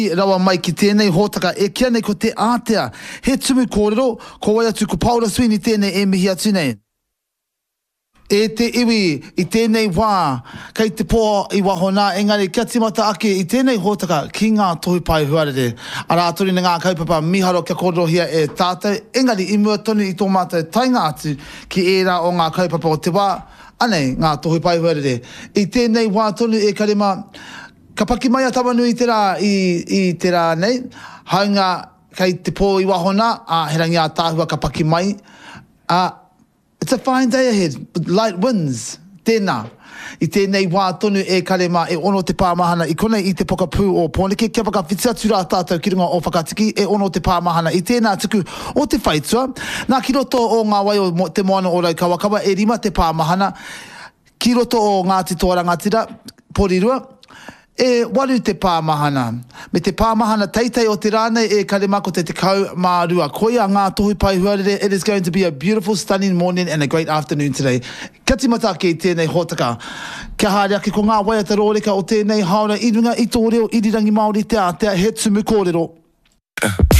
Rawa mai ki tēnei hōtaka e kia nei ko te ātea. He tumu kōrero, ko wai atu ko Paula Sweeney tēnei e mihi atu nei. E te iwi i tēnei wā, kei te pō i wahona, engari kia timata ake i tēnei hōtaka ki ngā tohu pai huarere. Ara atori ni ngā kaupapa miharo kia kōrero hia e tātou, engari i mua tonu i tō mātou tainga atu ki ērā o ngā kaupapa o te wā, anei ngā tohu pai huarere. I tēnei wā tonu e karema, ka paki mai a tawanui te rā i te rā nei, haunga kei te pō i wahona, he rangi a tāhua ka paki mai. It's a fine day ahead, with light winds, tēnā. I tēnei wā tonu e karema e ono te pāmahana, i konei i te pokapū o Pōneke, kia whakawhiti atu rā tātou ki runga o whakatiki, e ono te pāmahana. I tēnā tuku o te whaitua, nā ki roto o ngā wai o te moana o Raukawakawa, e rima te pāmahana, ki roto o Ngāti Tōrangatira, Porirua, e waru te pāmahana. Me te pāmahana teitei o te rānei e karema ko te kau mārua. Koia ngā tohu pai huarere, it is going to be a beautiful, stunning morning and a great afternoon today. Kia timata ki tēnei hōtaka. Kia haere ake ko ngā waia te rōreka o tēnei haora i runga i tō reo irirangi Māori te ātea he tumu kōrero.